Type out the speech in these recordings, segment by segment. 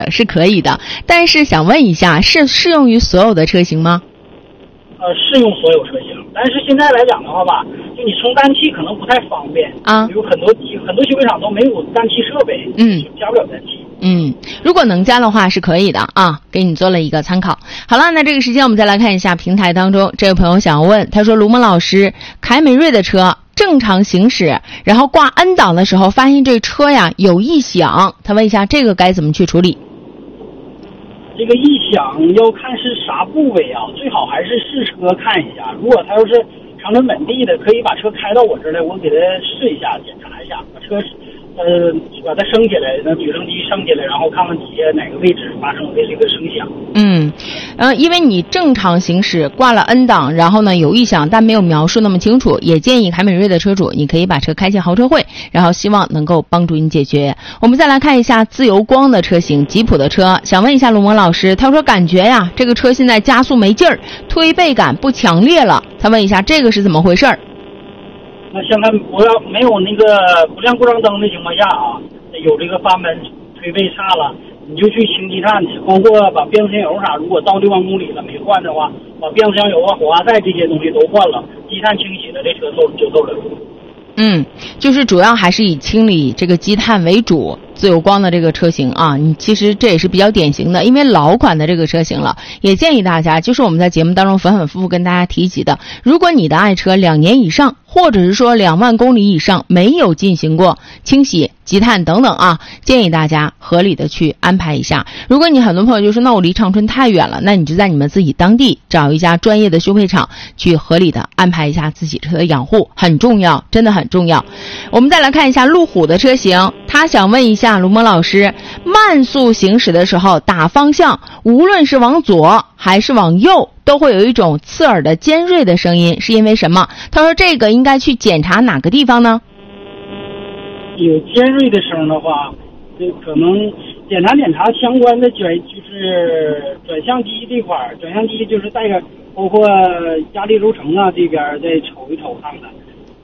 是可以的。但是想问一下，是适用于所有的车型吗？ 适用所有车型，但是现在来讲的话吧，就你充氮气可能不太方便啊，有很多修配厂都没有氮气设备，加不了氮气。 如果能加的话是可以的啊，给你做了一个参考。好了，那这个时间我们再来看一下平台当中，这位朋友想要问，他说卢蒙老师，凯美瑞的车正常行驶，然后挂 N 档的时候发现这车呀有异响，他问一下这个该怎么去处理？ 这个异响要看是啥部位啊，最好还是试车看一下。如果他要是长春本地的，可以把车开到我这儿来，我给他试一下，检查一下，把车把它升起来，那举升机升起来，然后看看底下哪个位置发生的这个声响。 因为你正常行驶挂了 N 档，然后呢有异响，但没有描述那么清楚，也建议凯美瑞的车主，你可以把车开进豪车会，然后希望能够帮助你解决。我们再来看一下自由光的车型，吉普的车，想问一下卢蒙老师，他说感觉呀这个车现在加速没劲儿，推背感不强烈了，他问一下这个是怎么回事儿？ 那像它没有那个不亮故障灯的情况下啊，有这个阀门推背差了，你就去清积碳去，包括把变速箱油啥，如果到6万公里了没换的话，把变速箱油啊、火花塞这些东西都换了，积碳清洗了，这车就走了。 就是主要还是以清理这个积碳为主。自由光的这个车型啊，你其实这也是比较典型的，因为老款的这个车型了，也建议大家，就是我们在节目当中反反复复跟大家提及的，如果你的爱车2年以上，或者是说2万公里以上没有进行过清洗、积碳等等啊，建议大家合理的去安排一下。如果你很多朋友就说那我离长春太远了，那你就在你们自己当地找一家专业的修配厂去合理的安排一下自己车的养护，很重要，真的很重要。我们再来看一下路虎的车型，他想问一下卢蒙老师，慢速行驶的时候打方向，无论是往左还是往右，都会有一种刺耳的尖锐的声音，是因为什么？他说这个应该去检查哪个地方呢？ 有尖锐的声的话，就可能检查相关的就是转向机这块儿，转向机就是带个包括压力轴承啊这边再瞅一瞅看看。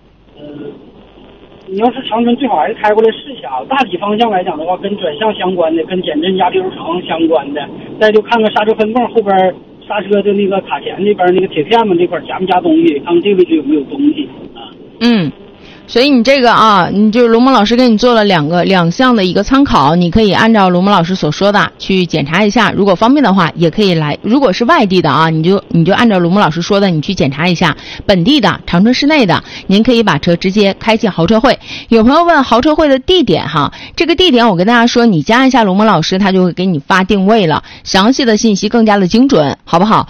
你要是长春最好还是开过来试一下，大体方向来讲的话，跟转向相关的，跟减震压力轴承相关的，再就看看刹车分泵后边刹车的那个卡钳这边那个铁片子这块加没加东西，看看这位置有没有东西啊。 所以你这个啊，你就卢蒙老师给你做了两项的一个参考，你可以按照卢蒙老师所说的去检查一下，如果方便的话也可以来，如果是外地的啊，你就按照卢蒙老师说的你去检查一下，本地的长春市内的您可以把车直接开进豪车会。有朋友问豪车会的地点哈，这个地点我跟大家说，你加一下卢蒙老师，他就会给你发定位了，详细的信息更加的精准，好不好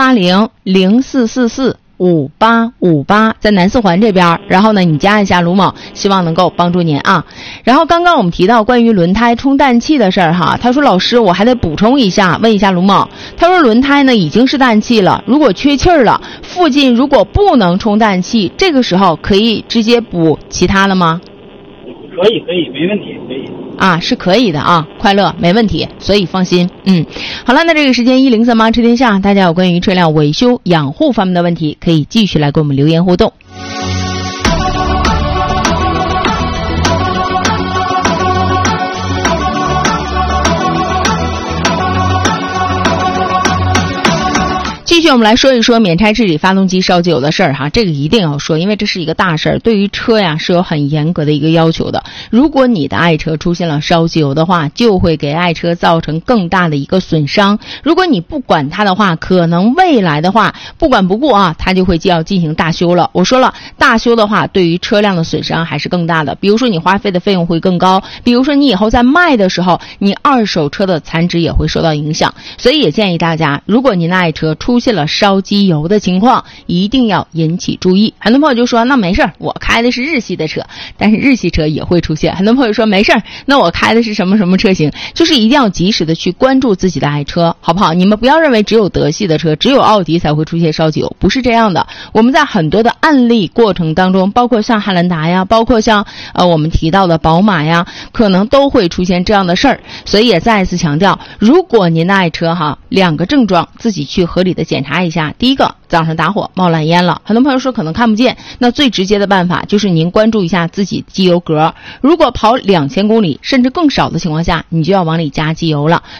？18004445858在南四环这边，然后呢你加一下卢某，希望能够帮助您啊。然后刚刚我们提到关于轮胎充氮气的事儿哈，他说老师我还得补充一下，问一下卢某，他说轮胎呢已经是氮气了，如果缺气儿了，附近如果不能充氮气，这个时候可以直接补其他了吗？ 可以没问题，可以啊，是可以的啊，快乐没问题，所以放心。好了，那这个时间103车天下，大家有关于车辆维修养护方面的问题，可以继续来给我们留言互动。继续我们来说一说免拆治理发动机烧机油的事儿哈，这个一定要说，因为这是一个大事儿，对于车呀是有很严格的一个要求的。如果你的爱车出现了烧机油的话，就会给爱车造成更大的一个损伤。如果你不管它的话，可能未来的话不管不顾啊，它就会要进行大修了。我说了，大修的话对于车辆的损伤还是更大的，比如说你花费的费用会更高，比如说你以后在卖的时候，你二手车的残值也会受到影响。所以也建议大家，如果您的爱车出现了烧机油的情况，一定要引起注意。很多朋友就说那没事，我开的是日系的车，但是日系车也会出现。很多朋友说没事，那我开的是什么什么车型，就是一定要及时的去关注自己的爱车，好不好？你们不要认为只有德系的车，只有奥迪才会出现烧机油，不是这样的。我们在很多的案例过程当中，包括像汉兰达呀，包括像我们提到的宝马呀，可能都会出现这样的事儿。所以也再一次强调，如果您的爱车哈2个症状自己去合理的检检查一下。第一个，早上打火冒蓝烟了，很多朋友说可能看不见，那最直接的办法就是您关注一下自己机油格，如果跑2000公里甚至更少的情况下，你就要往里加机油了。